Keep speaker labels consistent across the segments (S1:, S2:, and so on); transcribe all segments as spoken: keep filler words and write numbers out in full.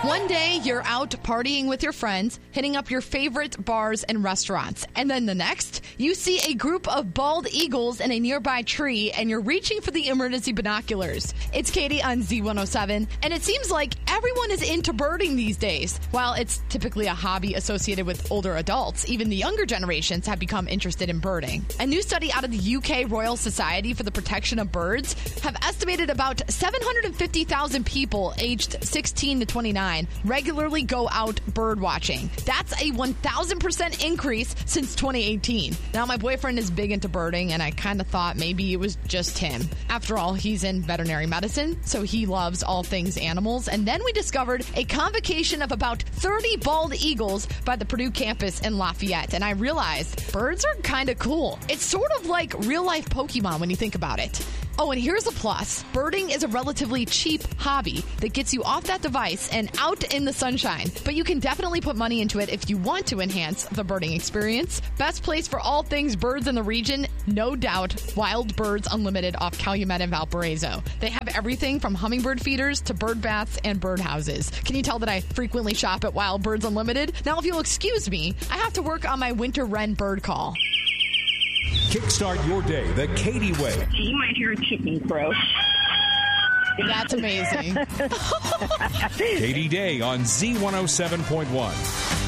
S1: One day, you're out partying with your friends, hitting up your favorite bars and restaurants. And then the next, you see a group of bald eagles in a nearby tree, and you're reaching for the emergency binoculars. It's Katie on Z one oh seven, and it seems like everyone is into birding these days. While it's typically a hobby associated with older adults, even the younger generations have become interested in birding. A new study out of the U K Royal Society for the Protection of Birds have estimated about seven hundred fifty thousand people aged sixteen to twenty-nine regularly go out bird watching. That's a one thousand percent increase since twenty eighteen. Now, my boyfriend is big into birding, and I kind of thought maybe it was just him. After all, he's in veterinary medicine, so he loves all things animals. And then we discovered a convocation of about thirty bald eagles by the Purdue campus in Lafayette, and I realized birds are kind of cool. It's sort of like real-life Pokemon when you think about it. Oh, and here's a plus. Birding is a relatively cheap hobby that gets you off that device and out in the sunshine. But you can definitely put money into it if you want to enhance the birding experience. Best place for all things birds in the region, no doubt, Wild Birds Unlimited off Calumet and Valparaiso. They have everything from hummingbird feeders to bird baths and bird houses. Can you tell that I frequently shop at Wild Birds Unlimited? Now, if you'll excuse me, I have to work on my winter wren bird call.
S2: Kickstart your day the Katie way.
S3: You might hear a chicken crow.
S1: That's amazing.
S2: Katie Day on Z one oh seven point one.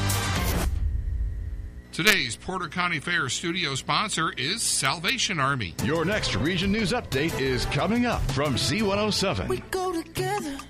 S4: Today's Porter County Fair studio sponsor is Salvation Army.
S5: Your next Region News Update is coming up from Z one oh seven.
S6: We go together.